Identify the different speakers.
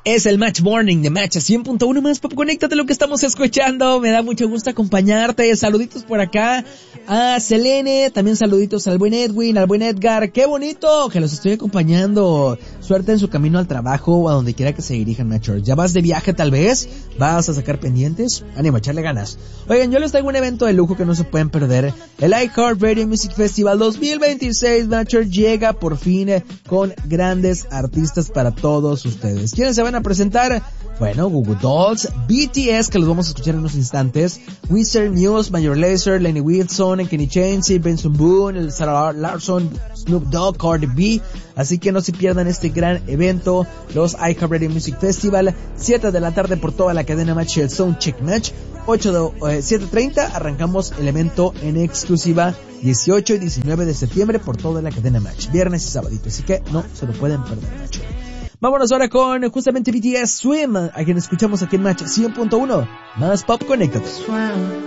Speaker 1: Es el Match Morning de Match 100.1 más Pop. Conéctate lo que estamos escuchando. Me da mucho gusto acompañarte. Saluditos por acá a Selene. También saluditos al buen Edwin, al buen Edgar. ¡Qué bonito! Que los estoy acompañando. Suerte en su camino al trabajo o a donde quiera que se dirijan, Matchers. ¿Ya vas de viaje tal vez? ¿Vas a sacar pendientes? Ánimo, echarle ganas. Oigan, yo les traigo un evento de lujo que no se pueden perder. El iHeartRadio Music Festival 2026, Matchers, llega por fin con grandes artistas para todos ustedes. ¿Quiénes se van a presentar? Bueno, Google Dolls, BTS, que los vamos a escuchar en unos instantes, Wizard Muse, Major Lazer, Lenny Wilson, Kenny Chesney, Benson Boone, Sarah Larson, Snoop Dogg, Cardi B. Así que no se pierdan este gran evento, los iHeartRadio Music Festival, 7 de la tarde por toda la cadena Match, el Soundcheck Match. 7:30 arrancamos el evento en exclusiva, 18 y 19 de septiembre por toda la cadena Match, viernes y sábadito, así que no se lo pueden perder, Match. Vámonos ahora con justamente BTS Swim, a quien escuchamos aquí en Match 100.1 más Pop. Conéctate.